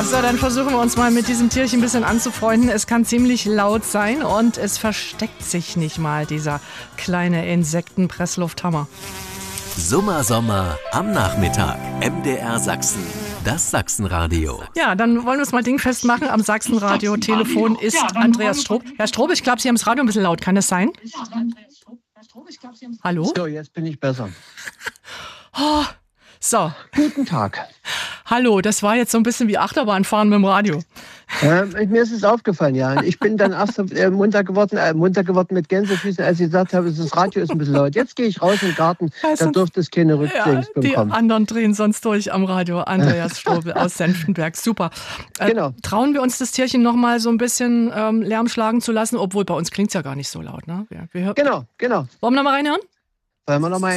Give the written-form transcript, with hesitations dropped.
So, dann versuchen wir uns mal mit diesem Tierchen ein bisschen anzufreunden. Es kann ziemlich laut sein und es versteckt sich nicht mal, dieser kleine Insektenpresslufthammer. Sommer am Nachmittag. MDR Sachsen. Das Sachsenradio. Ja, dann wollen wir es mal dingfest machen. Am Sachsenradio Telefon ist Andreas Strob. Herr Strob, ich glaube, Sie haben das Radio ein bisschen laut. Kann das sein? Hallo? So, jetzt bin ich besser. Oh, so. Guten Tag. Hallo, das war jetzt so ein bisschen wie Achterbahnfahren mit dem Radio. Mir ist es aufgefallen, ja. Ich bin dann erst munter geworden mit Gänsefüßen, als ich gesagt habe, das Radio ist ein bisschen laut. Jetzt gehe ich raus in den Garten, da durfte es keine Rücksicht bekommen. Die anderen drehen sonst durch am Radio. Andreas Strobel aus Senftenberg, super. Genau. Trauen wir uns das Tierchen noch mal so ein bisschen Lärm schlagen zu lassen, obwohl bei uns klingt es ja gar nicht so laut. Ne? Genau. Wollen wir noch mal reinhören? Wollen wir noch mal